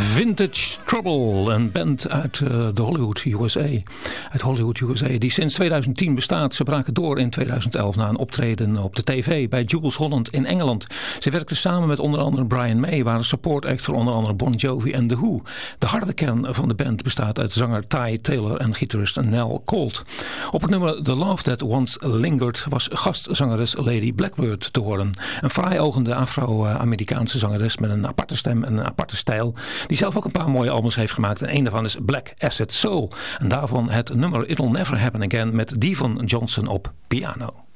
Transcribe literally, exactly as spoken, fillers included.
Vintage Trouble, een band uit uh, de Hollywood U S A. Uit Hollywood U S A, die sinds tweeduizend tien bestaat. Ze braken door in tweeduizend elf na een optreden op de tv bij Jools Holland in Engeland. Ze werkten samen met onder andere Brian May, waren support act voor onder andere Bon Jovi en The Who. De harde kern van de band bestaat uit zanger Ty Taylor en gitarist Nell Colt. Op het nummer The Love That Once Lingered was gastzangeres Lady Blackbird te horen. Een fraai-ogende Afro-Amerikaanse zangeres met een aparte stem en een aparte stijl, die zelf ook een paar mooie albums heeft gemaakt. En een daarvan is Black Acid Soul. En daarvan het nummer It'll Never Happen Again met Devon Johnson op piano.